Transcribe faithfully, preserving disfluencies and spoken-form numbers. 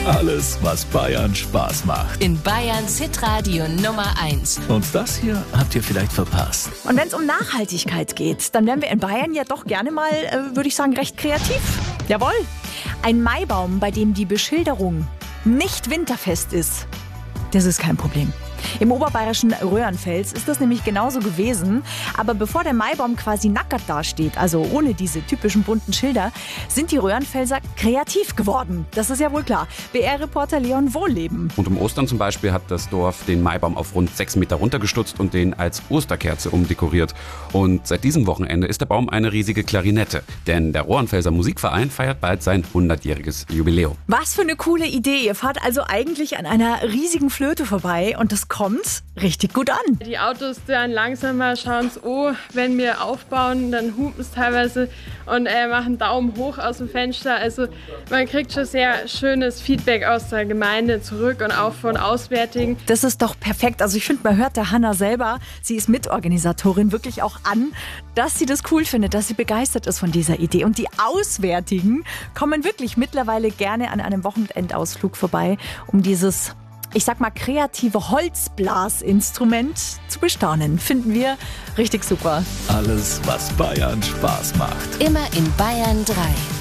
Alles, was Bayern Spaß macht. In Bayerns Hitradio Nummer eins. Und das hier habt ihr vielleicht verpasst. Und wenn es um Nachhaltigkeit geht, dann wären wir in Bayern ja doch gerne mal, äh, würde ich sagen, recht kreativ. Jawohl. Ein Maibaum, bei dem die Beschilderung nicht winterfest ist, das ist kein Problem. Im oberbayerischen Röhrenfels ist das nämlich genauso gewesen. Aber bevor der Maibaum quasi nackert dasteht, also ohne diese typischen bunten Schilder, sind die Röhrenfelser kreativ geworden. Das ist ja wohl klar. B R-Reporter Leon Wohlleben. Und um Ostern zum Beispiel hat das Dorf den Maibaum auf rund sechs Meter runtergestutzt und den als Osterkerze umdekoriert. Und seit diesem Wochenende ist der Baum eine riesige Klarinette. Denn der Röhrenfelser Musikverein feiert bald sein hundertjähriges Jubiläum. Was für eine coole Idee. Ihr fahrt also eigentlich an einer riesigen Flöte vorbei und das kommt richtig gut an. Die Autos dann langsamer, schauen es oh, wenn wir aufbauen, dann hupen es teilweise und äh, machen Daumen hoch aus dem Fenster. Also man kriegt schon sehr schönes Feedback aus der Gemeinde zurück und auch von Auswärtigen. Das ist doch perfekt. Also ich finde, man hört der Hanna selber, sie ist Mitorganisatorin, wirklich auch an, dass sie das cool findet, dass sie begeistert ist von dieser Idee. Und die Auswärtigen kommen wirklich mittlerweile gerne an einem Wochenendausflug vorbei, um dieses, ich sag mal, kreative Holzblasinstrument zu bestaunen. Finden wir richtig super. Alles, was Bayern Spaß macht. Immer in Bayern drei.